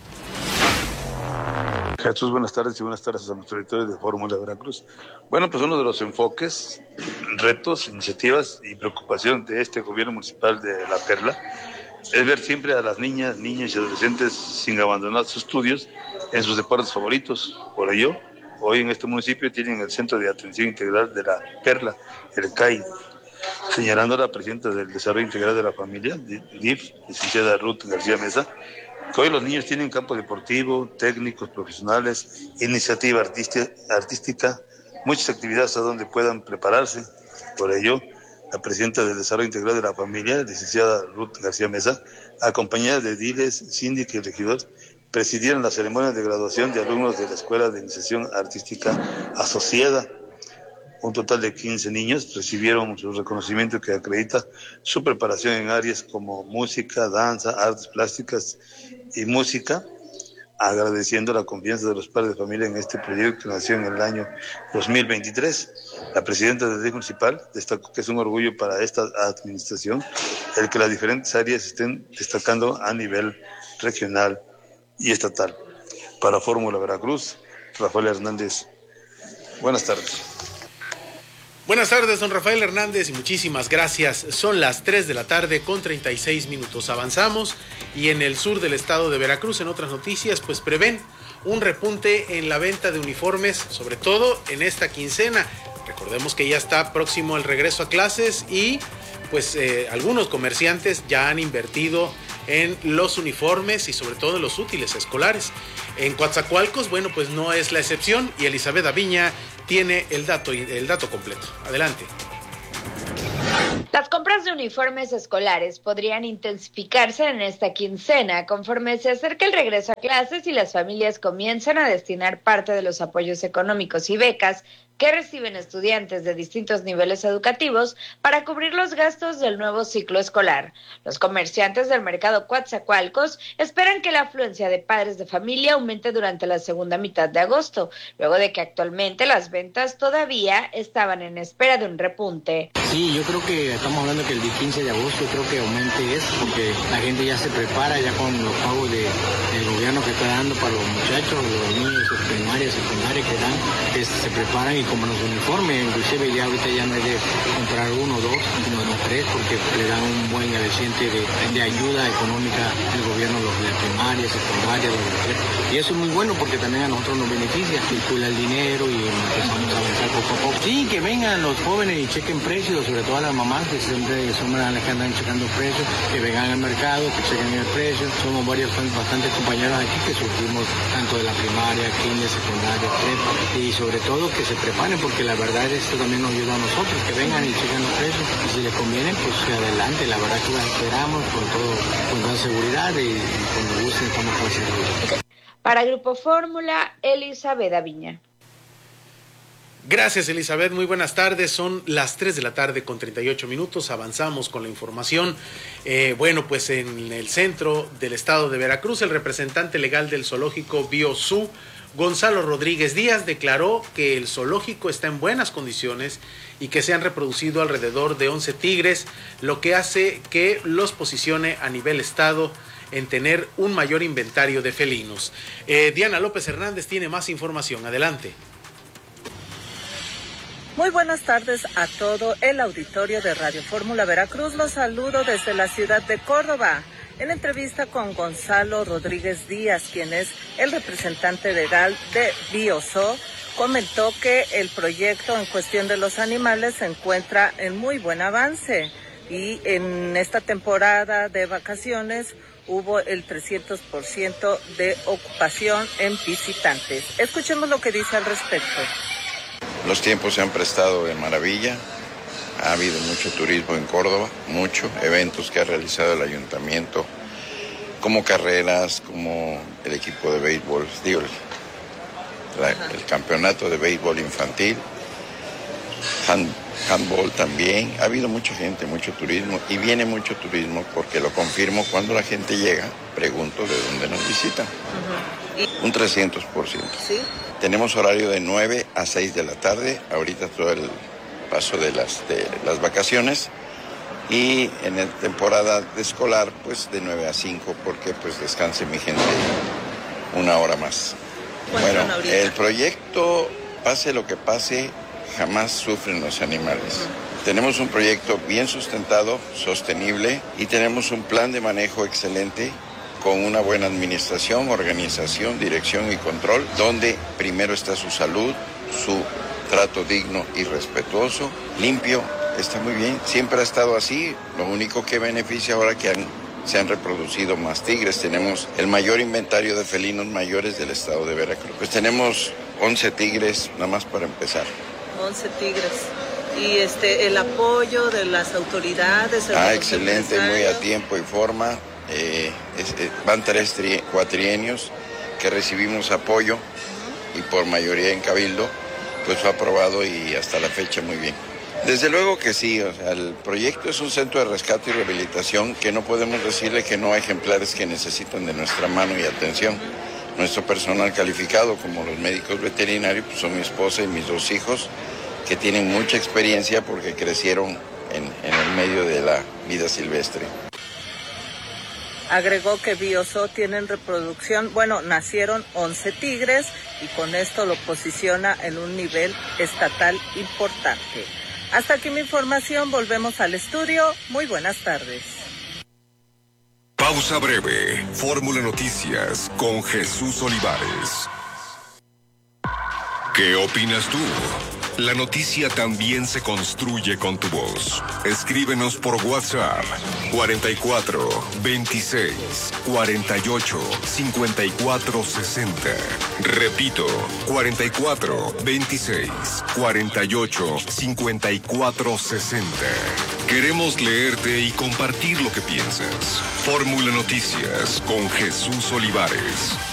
Jesús, buenas tardes y buenas tardes a nuestro auditorio de Fórmula Veracruz. Bueno, pues uno de los enfoques, retos, iniciativas y preocupación de este gobierno municipal de La Perla es ver siempre a las niñas, niños y adolescentes sin abandonar sus estudios en sus deportes favoritos. Por ello, hoy en este municipio tienen el Centro de Atención Integral de La Perla, el CAI, señalando a la presidenta del Desarrollo Integral de la Familia, DIF, licenciada Ruth García Mesa, que hoy los niños tienen campo deportivo, técnicos, profesionales, iniciativa artística, muchas actividades a donde puedan prepararse. Por ello, la presidenta del Desarrollo Integral de la Familia, licenciada Ruth García Mesa, acompañada de diles, síndic y regidores, presidieron la ceremonia de graduación de alumnos de la Escuela de Iniciación Artística Asociada. Un total de 15 niños recibieron su reconocimiento que acredita su preparación en áreas como música, danza, artes plásticas y música, agradeciendo la confianza de los padres de familia en este proyecto que nació en el año 2023. La presidenta del DIF municipal destacó que es un orgullo para esta administración el que las diferentes áreas estén destacando a nivel regional y estatal. Para Fórmula Veracruz, Rafael Hernández. Buenas tardes. Buenas tardes, don Rafael Hernández, y muchísimas gracias. Son las 3 de la tarde con 36 minutos. Avanzamos y en el sur del estado de Veracruz, en otras noticias, pues prevén un repunte en la venta de uniformes, sobre todo en esta quincena. Recordemos que ya está próximo el regreso a clases y pues algunos comerciantes ya han invertido en los uniformes y sobre todo en los útiles escolares. En Coatzacoalcos, bueno, pues no es la excepción y Elizabeth Aviña tiene el dato completo. Adelante. Las compras de uniformes escolares podrían intensificarse en esta quincena conforme se acerca el regreso a clases y las familias comienzan a destinar parte de los apoyos económicos y becas que reciben estudiantes de distintos niveles educativos para cubrir los gastos del nuevo ciclo escolar. Los comerciantes del mercado Coatzacoalcos esperan que la afluencia de padres de familia aumente durante la segunda mitad de agosto, luego de que actualmente las ventas todavía estaban en espera de un repunte. Sí, yo creo que estamos hablando que el 15 de agosto creo que aumente eso, porque la gente ya se prepara ya con los pagos del gobierno que está dando para los muchachos, los niños de primaria, secundaria que dan, que se preparan y como los uniformes, inclusive ya ahorita ya no hay de comprar uno, dos, sino de tres, porque le dan un buen aliciente de ayuda económica del gobierno, los de primaria, secundaria, los de tres. Y eso es muy bueno porque también a nosotros nos beneficia, circula el dinero y empezamos a avanzar poco a poco. Sí, que vengan los jóvenes y chequen precios, sobre todo a las mamás que siempre son las que andan checando precios, que vengan al mercado, que chequen el precio. Somos bastantes compañeros aquí que surtimos tanto de la primaria, kinder, secundaria, prepa, y sobre todo que se preparen, porque la verdad esto también nos ayuda a nosotros, que vengan y chequen los precios, y si les conviene, pues adelante. La verdad que las esperamos con toda seguridad y cuando gusten estamos para servir. Para Grupo Fórmula, Elizabeth Aviña. Gracias, Elizabeth. Muy buenas tardes. Son las 3 de la tarde con 38 minutos. Avanzamos con la información. Bueno, pues en el centro del estado de Veracruz, el representante legal del zoológico BioZoo, Gonzalo Rodríguez Díaz, declaró que el zoológico está en buenas condiciones y que se han reproducido alrededor de 11 tigres, lo que hace que los posicione a nivel estado en tener un mayor inventario de felinos. Diana López Hernández tiene más información. Adelante. Muy buenas tardes a todo el auditorio de Radio Fórmula Veracruz. Los saludo desde la ciudad de Córdoba. En entrevista con Gonzalo Rodríguez Díaz, quien es el representante legal de BioZoo, comentó que el proyecto en cuestión de los animales se encuentra en muy buen avance y en esta temporada de vacaciones hubo el 300% de ocupación en visitantes. Escuchemos lo que dice al respecto. Los tiempos se han prestado de maravilla, ha habido mucho turismo en Córdoba, muchos eventos que ha realizado el ayuntamiento, como carreras, como el equipo de béisbol, el campeonato de béisbol infantil, handball también. Ha habido mucha gente, mucho turismo, y viene mucho turismo porque lo confirmo cuando la gente llega, pregunto de dónde nos visitan. Un 300%. ¿Sí? Tenemos horario de 9 a 6 de la tarde, ahorita todo el paso de las vacaciones, y en la temporada escolar pues de 9 a 5 porque pues descanse mi gente una hora más. Bueno, el proyecto, pase lo que pase, jamás sufren los animales. Tenemos un proyecto bien sustentado, sostenible, y tenemos un plan de manejo excelente con una buena administración, organización, dirección y control, donde primero está su salud, su trato digno y respetuoso, limpio, está muy bien, siempre ha estado así. Lo único que beneficia ahora que se han reproducido más tigres. Tenemos el mayor inventario de felinos mayores del estado de Veracruz. Pues tenemos 11 tigres, nada más para empezar. 11 tigres. Y el apoyo de las autoridades. Excelente, muy a tiempo y forma. Van 3 cuatrienios que recibimos apoyo y por mayoría en Cabildo, pues fue aprobado y hasta la fecha muy bien. Desde luego que sí, o sea, el proyecto es un centro de rescate y rehabilitación que no podemos decirle que no hay ejemplares que necesitan de nuestra mano y atención. Nuestro personal calificado, como los médicos veterinarios, pues son mi esposa y mis 2 hijos, que tienen mucha experiencia porque crecieron en el medio de la vida silvestre. Agregó que Biozo tienen reproducción, nacieron 11 tigres y con esto lo posiciona en un nivel estatal importante. Hasta aquí mi información, volvemos al estudio. Muy buenas tardes. Pausa breve. Fórmula Noticias con Jesús Olivares. ¿Qué opinas tú? La noticia también se construye con tu voz. Escríbenos por WhatsApp 44 26 48 54 60. Repito, 44 26 48 54 60. Queremos leerte y compartir lo que piensas. Fórmula Noticias con Jesús Olivares.